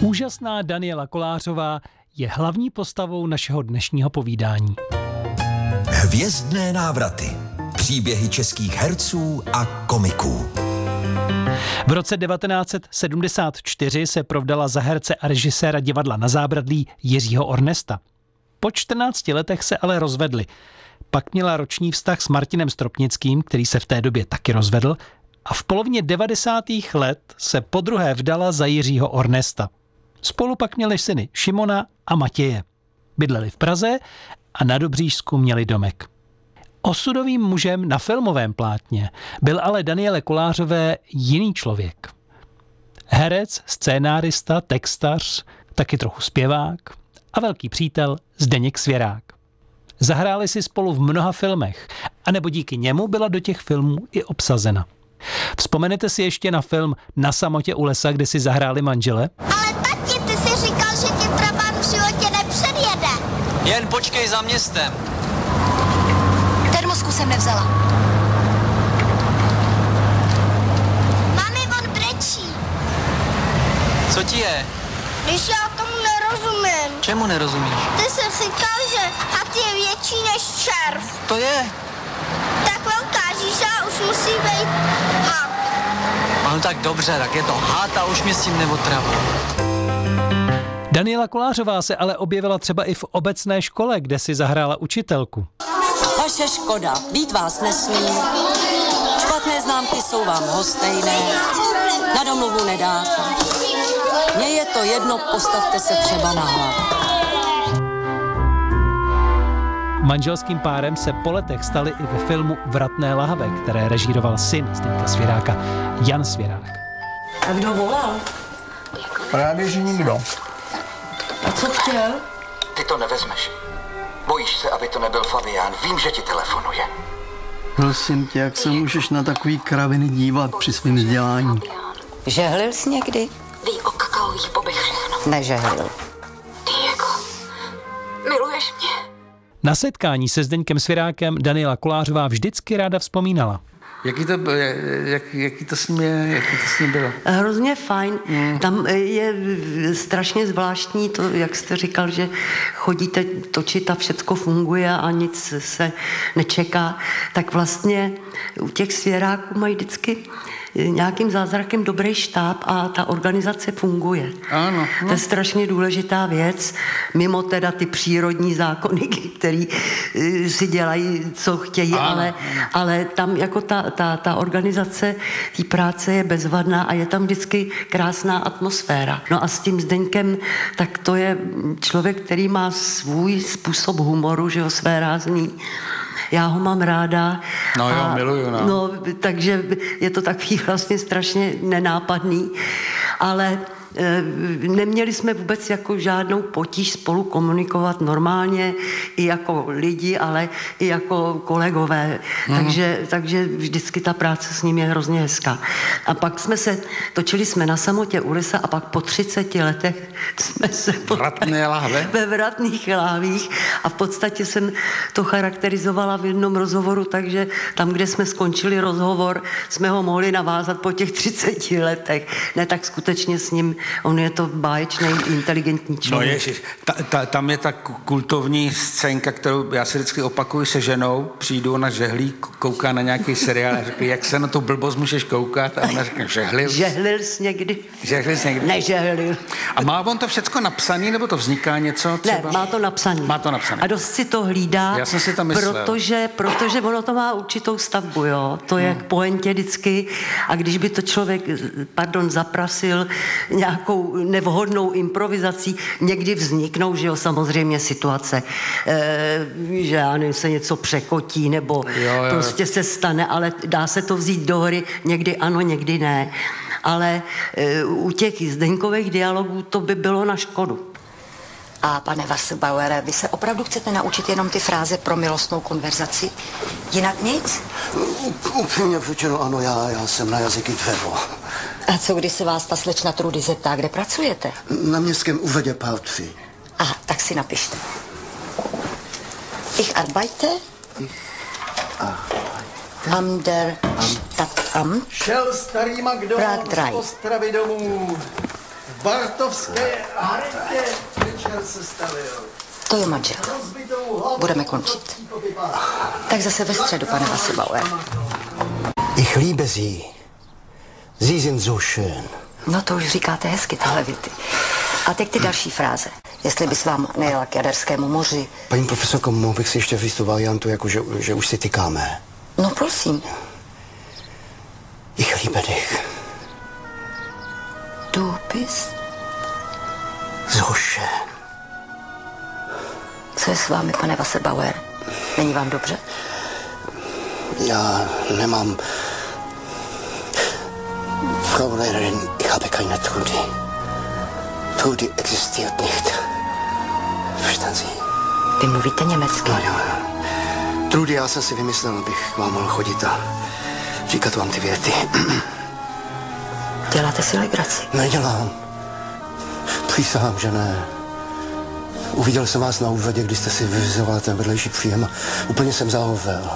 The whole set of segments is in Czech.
Úžasná Daniela Kolářová je hlavní postavou našeho dnešního povídání. Hvězdné návraty. Příběhy českých herců a komiků. V roce 1974 se provdala za herce a režiséra divadla Na zábradlí Jiřího Ornesta. Po 14 letech se ale rozvedli. Pak měla roční vztah s Martinem Stropnickým, který se v té době taky rozvedl, a v polovině 90. let se podruhé vdala za Jiřího Ornesta. Spolu pak měli syny Šimona a Matěje. Bydleli v Praze a na Dobřížsku měli domek. Osudovým mužem na filmovém plátně byl ale Daniele Kolářové jiný člověk. Herec, scénárista, textař, taky trochu zpěvák a velký přítel Zdeněk Svěrák. Zahráli si spolu v mnoha filmech, anebo díky němu byla do těch filmů i obsazena. Vzpomenete si ještě na film Na samotě u lesa, kde si zahráli manžele? Ale tati, ty jsi říkal, že tě trabant v životě nepředjede. Jen počkej za městem. Termosku jsem nevzala. Mami, on brečí. Co ti je? Když já tomu nerozumím. Čemu nerozumíš? Ty jsi říkal, že had je větší než červ. To je. Tak velká žíža už musí být had. No tak dobře, tak je to had a už mě s tím neotravu. Daniela Kolářová se ale objevila třeba i v obecné škole, kde si zahrála učitelku. Vaše škoda, být vás nesmí. Špatné známky jsou vám lhostejné. Na domluvu nedáte. Mně je to jedno, postavte se třeba na hlavu. Manželským párem se po letech stali i ve filmu Vratné lahve, které režíroval syn Zdeňka Svěráka, Jan Svěrák. A kdo volal? Právě, že nikdo. A co chtěl? Ty to nevezmeš. Bojíš se, aby to nebyl Fabián. Vím, že ti telefonuje. Prosím tě, jak se můžeš na takový kraviny dívat při svém vzdělání? Žehlil jsi někdy? Ví o kakaových bobech všechno. Nežehlil. Diego, miluješ mě? Na setkání se Zdeňkem Svěrákem Daniela Kolářová vždycky ráda vzpomínala. Jaký to s ním bylo? Hrozně fajn. Tam je strašně zvláštní to, jak jste říkal, že chodíte točit a všecko funguje a nic se nečeká. Tak vlastně u těch Svěráků mají vždycky nějakým zázrakem dobrý štáb a ta organizace funguje. Ano. To je strašně důležitá věc, mimo teda ty přírodní zákony, který si dělají, co chtějí, ale tam jako ta organizace té práce je bezvadná a je tam vždycky krásná atmosféra. No a s tím Zdeňkem, tak to je člověk, který má svůj způsob humoru, že jo, své rázný. Já ho mám ráda. No jo, miluju. No, takže je to takový vlastně strašně nenápadný, ale neměli jsme vůbec jako žádnou potíž spolu komunikovat normálně i jako lidi, ale i jako kolegové. Takže vždycky ta práce s ním je hrozně hezká. A pak točili jsme Na samotě u lesa a pak po 30 letech jsme se ve Vratných lahvích a v podstatě jsem to charakterizovala v jednom rozhovoru, takže tam, kde jsme skončili rozhovor, jsme ho mohli navázat po těch 30 letech. Ne, tak skutečně s ním on je to báječný, inteligentní člověk. No ježiš, tam je ta kultovní scénka, kterou já si vždycky opakuju se ženou, přijdu, ona žehlí, kouká na nějaký seriál a řekl, jak se na tu blbost můžeš koukat? A ona řekne, žehlil. Žehlil jsi někdy? Žehlil jsi někdy? Nežehlil. A má on to všecko napsaný, nebo to vzniká něco třeba? Ne, má to napsaný. Má to napsaný. A dost si to hlídá. Já jsem si to myslel. Protože ono to má určitou stavbu, jo. To je k pointě vždycky. A když by to člověk, zaprasil nějakou nevhodnou improvizací, někdy vzniknou, že jo, samozřejmě situace, že já nevím, se něco překotí, nebo prostě se stane, ale dá se to vzít do hry, někdy ano, někdy ne. Ale u těch Zdeňkových dialogů to by bylo na škodu. A pane Wasserbauere, vy se opravdu chcete naučit jenom ty fráze pro milostnou konverzaci? Jinak nic? Upřímně řečeno, ano, já jsem na jazyky dřevo. A co když se vás ta slečna Trudy zeptá, kde pracujete? Na městském úřadě Partří. Aha, tak si napište. Ich arbeite am der Stadtamt. Šel starý McDonald z Ostravy domů. V Bartovské aréně večer se stavil. To je manžel. Budeme končit. Tak zase ve středu, pane Wasserbauer. Ich liebe sie. Sie sind so schön. No to už říkáte hezky, tyhle věty. A teď ty další fráze. Jestli bys vám nejela k Jaderskému moři. Paní profesorko, mohl bych si ještě říct tu variantu, jako že už si tykáme. No prosím. Ich liebe dich. Du bist So schön. Co je s vámi, pane Wasserbauer? Není vám dobře? Já nemám... Frau Lehrerin, ich habe keine Trudy. Trudy existiert nicht. Verstehen Sie? Vy mluvíte německy. No, jo. Trudy, já jsem si vymyslel, abych k vám mohl chodit a říkat vám ty věty. Děláte si legraci? Nedělám. Přísahám, že ne. Uviděl jsem vás na úřadě, když jste si vyřizoval ten vedlejší příjem a úplně jsem zahovel.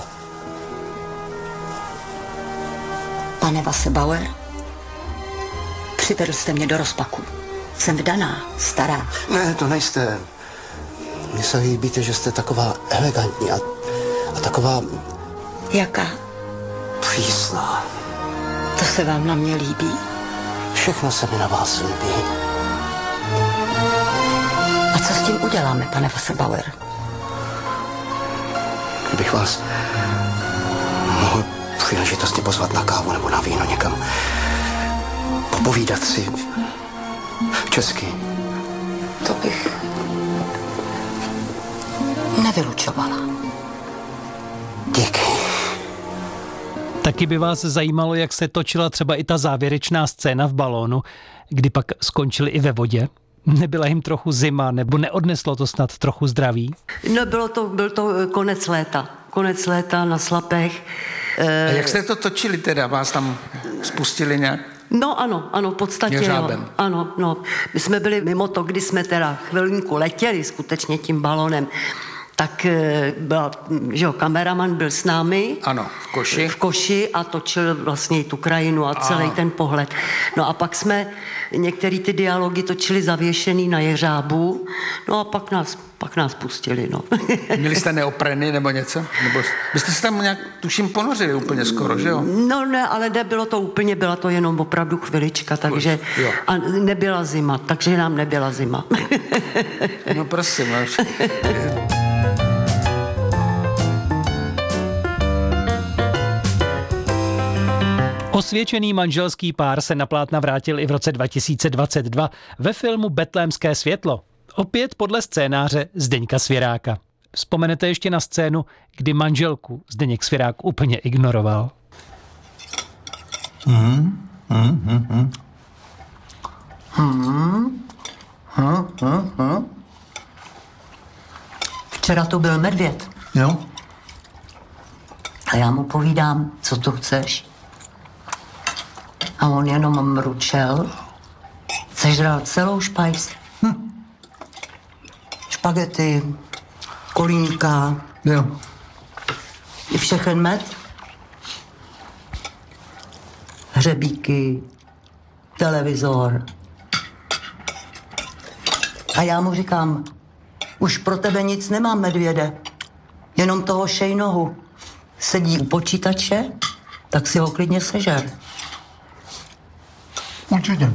Pane Wasserbauer, přivedl jste mě do rozpaku. Jsem vdaná, stará. Ne, to nejste. Mně se líbíte, že jste taková elegantní a taková... Jaká? Přísná. To se vám na mě líbí? Všechno se mi na vás líbí. A co s tím uděláme, pane Wasserbauer? Kdybych vás mohl příležitostně pozvat na kávu nebo na víno někam. Popovídat si česky. To bych nevylučovala. Díky. Taky by vás zajímalo, jak se točila třeba i ta závěrečná scéna v balónu, kdy pak skončili i ve vodě? Nebyla jim trochu zima, nebo neodneslo to snad trochu zdraví? No, byl to konec léta na Slapech. A jak jste to točili teda? Vás tam spustili nějak? No ano, v podstatě Jeřábem. jo. Ano, no. My jsme byli mimo to, kdy jsme teda chvilinku letěli skutečně tím balonem, tak byla, že jo, kameraman byl s námi. Ano, v koši a točil vlastně tu krajinu a celý ten pohled. No a pak jsme některé ty dialogy točili zavěšený na jeřábu, no a pak nás pustili, no. Měli jste neopreny nebo něco? Nebo byste se tam nějak, tuším, ponořili úplně skoro, že jo? No ne, ale nebylo to úplně, byla to jenom opravdu chvilička, takže a nebyla zima, takže nám nebyla zima. No prosím. Osvědčený manželský pár se na plátna vrátil i v roce 2022 ve filmu Betlémské světlo. Opět podle scénáře Zdeňka Svěráka. Vzpomenete ještě na scénu, kdy manželku Zdeněk Svěrák úplně ignoroval? Včera to byl medvěd. Jo? A já mu povídám, co to chceš? A on jenom mručel, sežral celou špajs. Špagety, kolínka, Jo. i všechen med. Hřebíky, televizor. A já mu říkám, už pro tebe nic nemám, medvěde, jenom toho šejnohu. Sedí u počítače, tak si ho klidně sežer. Určitě.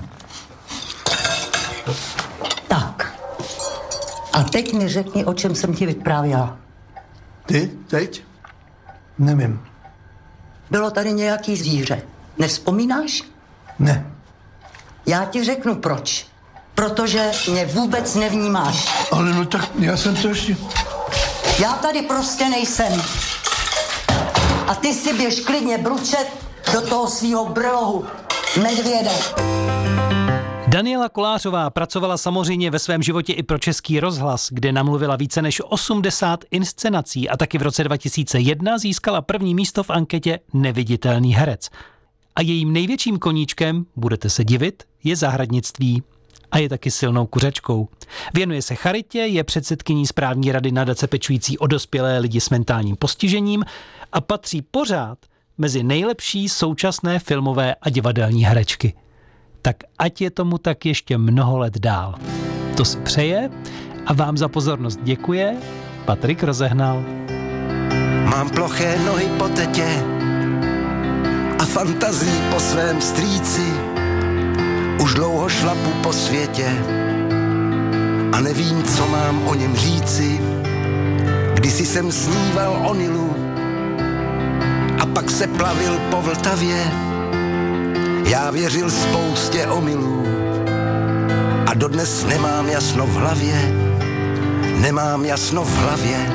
Tak. A teď mi řekni, o čem jsem ti vyprávěla. Ty? Teď? Nevím. Bylo tady nějaký zvíře. Nevzpomínáš? Ne. Já ti řeknu proč. Protože mě vůbec nevnímáš. Ale no tak já jsem to ještě... Já tady prostě nejsem. A ty si běž klidně bručet do toho svýho brlohu. Medvěde. Daniela Kolářová pracovala samozřejmě ve svém životě i pro Český rozhlas, kde namluvila více než 80 inscenací a taky v roce 2001 získala první místo v anketě Neviditelný herec. A jejím největším koníčkem, budete se divit, je zahradnictví. A je taky silnou kuřačkou. Věnuje se charitě, je předsedkyní správní rady nadace pečující o dospělé lidi s mentálním postižením a patří pořád mezi nejlepší současné filmové a divadelní herečky. tak ať je tomu tak ještě mnoho let dál. To si přeje a vám za pozornost děkuje Patrik Rozehnal. Mám ploché nohy po tetě a fantazii po svém strýci. Už dlouho šlapu po světě a nevím, co mám o něm říci. Kdysi jsem sníval o Nilu a pak se plavil po Vltavě. Já věřil spoustě omylů a dodnes nemám jasno v hlavě. Nemám jasno v hlavě.